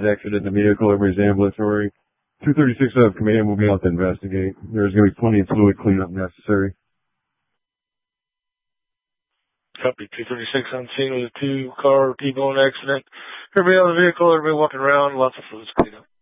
exited the vehicle. Everybody's ambulatory. 236 out of command will be out to investigate. There's going to be plenty of fluid cleanup necessary. Copy. 236 on scene with a 2-car T-bone accident. Everybody on the vehicle, everybody walking around, lots of fluids cleanup.